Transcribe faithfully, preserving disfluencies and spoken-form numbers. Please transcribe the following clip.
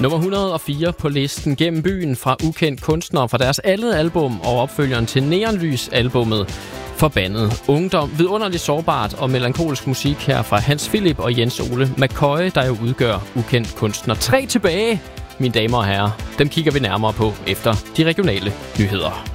Nummer et hundrede og fire på listen Gennem byen fra Ukendt Kunstner fra deres andet album og opfølgeren til Neonlys-albummet Forbandet Ungdom. Vidunderligt sårbart og melankolsk musik her fra Hans Philip og Jens Ole McCoy, der jo udgør Ukendt Kunstner. Tre tilbage, mine damer og herrer. Dem kigger vi nærmere på efter de regionale nyheder.